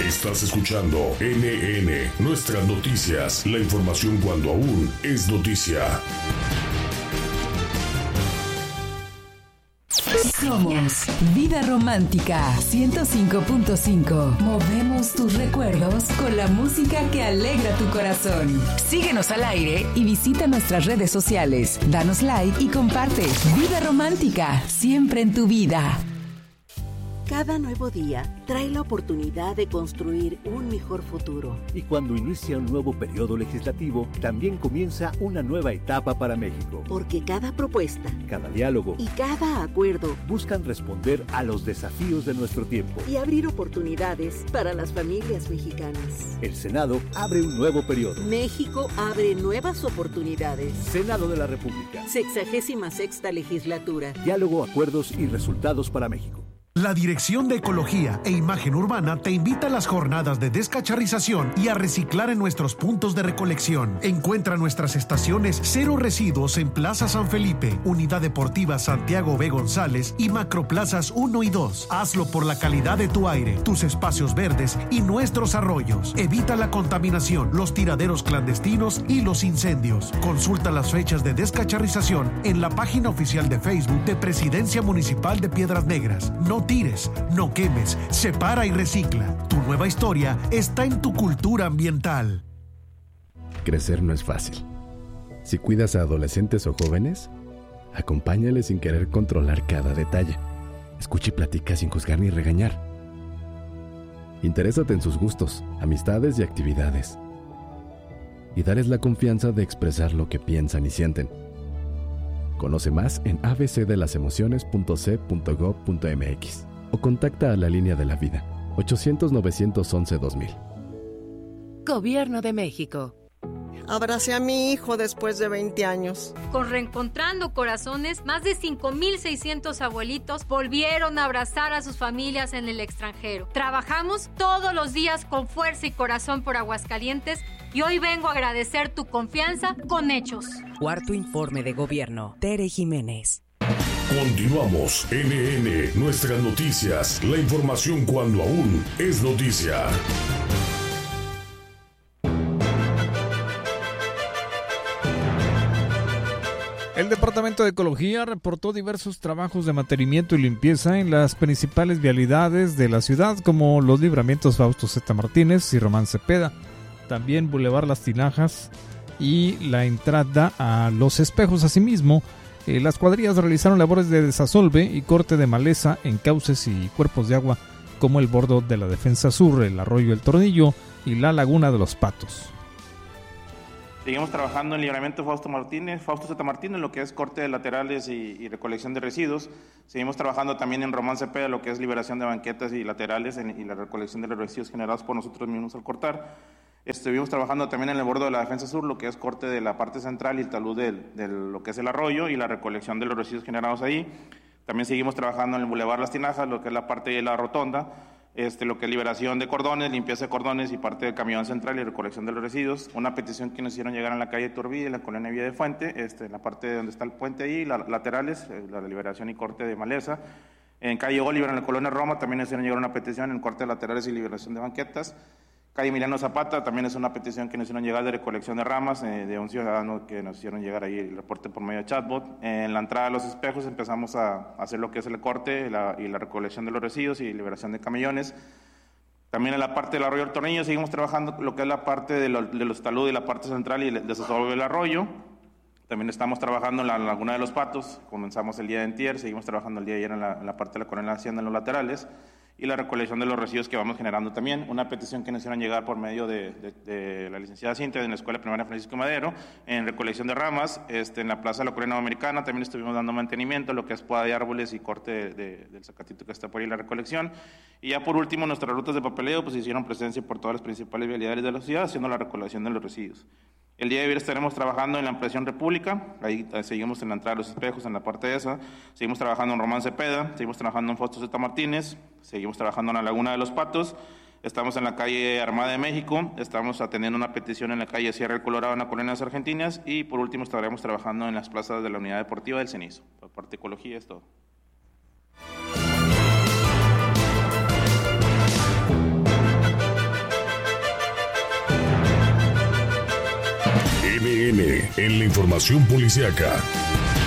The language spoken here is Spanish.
Estás escuchando NN, nuestras noticias, la información cuando aún es noticia. Somos Vida Romántica 105.5. Movemos tus recuerdos con la música que alegra tu corazón. Síguenos al aire y visita nuestras redes sociales. Danos like y comparte. Vida Romántica, siempre en tu vida. Cada nuevo día trae la oportunidad de construir un mejor futuro. Y cuando inicia un nuevo periodo legislativo, también comienza una nueva etapa para México. Porque cada propuesta, cada diálogo y cada acuerdo buscan responder a los desafíos de nuestro tiempo y abrir oportunidades para las familias mexicanas. El Senado abre un nuevo periodo. México abre nuevas oportunidades. Senado de la República. 66ª legislatura. Diálogo, acuerdos y resultados para México. La Dirección de Ecología e Imagen Urbana te invita a las jornadas de descacharrización y a reciclar en nuestros puntos de recolección. Encuentra nuestras estaciones Cero Residuos en Plaza San Felipe, Unidad Deportiva Santiago B. González y Macroplazas 1 y 2. Hazlo por la calidad de tu aire, tus espacios verdes y nuestros arroyos. Evita la contaminación, los tiraderos clandestinos y los incendios. Consulta las fechas de descacharrización en la página oficial de Facebook de Presidencia Municipal de Piedras Negras. No tires, no quemes, separa y recicla. Tu nueva historia está en tu cultura ambiental. Crecer no es fácil. Si cuidas a adolescentes o jóvenes, acompáñales sin querer controlar cada detalle. Escucha y platica sin juzgar ni regañar. Interésate en sus gustos, amistades y actividades. Y dales la confianza de expresar lo que piensan y sienten. Conoce más en abcdelasemociones.c.gov.mx o contacta a la Línea de la Vida, 800-911-2000. Gobierno de México. Abracé a mi hijo después de 20 años. Con Reencontrando Corazones, más de 5,600 abuelitos volvieron a abrazar a sus familias en el extranjero. Trabajamos todos los días con fuerza y corazón por Aguascalientes y hoy vengo a agradecer tu confianza con hechos. Cuarto informe de gobierno. Tere Jiménez. Continuamos. NN, nuestras noticias, la información cuando aún es noticia. El Departamento de Ecología reportó diversos trabajos de mantenimiento y limpieza en las principales vialidades de la ciudad, como los libramientos Fausto Z. Martínez y Román Cepeda, también Boulevard Las Tinajas y la entrada a Los Espejos. Asimismo, las cuadrillas realizaron labores de desasolve y corte de maleza en cauces y cuerpos de agua, como el bordo de la Defensa Sur, el Arroyo El Tornillo y la Laguna de los Patos. Seguimos trabajando en libramiento Fausto Z. Martínez, lo que es corte de laterales y recolección de residuos. Seguimos trabajando también en Román Cepeda, lo que es liberación de banquetas y laterales y la recolección de los residuos generados por nosotros mismos al cortar. Estuvimos trabajando también en el bordo de la Defensa Sur, lo que es corte de la parte central y el talud de lo que es el arroyo y la recolección de los residuos generados ahí. También seguimos trabajando en el Boulevard Las Tinajas, lo que es la parte de la rotonda, lo que es liberación de cordones, limpieza de cordones y parte del camión central y recolección de los residuos. Una petición que nos hicieron llegar en la calle Turbide, en la colonia Villa de Fuente, en la parte donde está el puente ahí, laterales, la liberación y corte de maleza. En calle Oliver, en la colonia Roma, también nos hicieron llegar una petición en corte de laterales y liberación de banquetas. Calle Emiliano Zapata, también es una petición que nos hicieron llegar de recolección de ramas de un ciudadano que nos hicieron llegar ahí el reporte por medio de chatbot. En la entrada de Los Espejos empezamos a hacer lo que es el corte y la recolección de los residuos y liberación de camellones. También en la parte del Arroyo El Tornillo seguimos trabajando lo que es la parte de los taludes y la parte central y el desasolve del arroyo. También estamos trabajando en la Laguna de los Patos, comenzamos el día de antier, seguimos trabajando el día de ayer en la parte de la colonia Hacienda en los laterales. Y la recolección de los residuos que vamos generando también. Una petición que nos hicieron llegar por medio de la licenciada Cintia de la Escuela Primaria Francisco Madero, en recolección de ramas, en la Plaza de la Colonia Americana también estuvimos dando mantenimiento, lo que es poda de árboles y corte del zacatito que está por ahí la recolección. Y ya por último, nuestras rutas de papeleo pues hicieron presencia por todas las principales vialidades de la ciudad, haciendo la recolección de los residuos. El día de hoy estaremos trabajando en la ampliación República, ahí seguimos en la entrada de Los Espejos, en la parte de esa, seguimos trabajando en Román Cepeda, seguimos trabajando en Fausto Z. Martínez, seguimos trabajando en la Laguna de los Patos, estamos en la calle Armada de México, estamos atendiendo una petición en la calle Sierra del Colorado, en la colonia Las Argentinas, y por último estaremos trabajando en las plazas de la Unidad Deportiva del Cenizo. Por parte de ecología es todo. CNN en la información policiaca.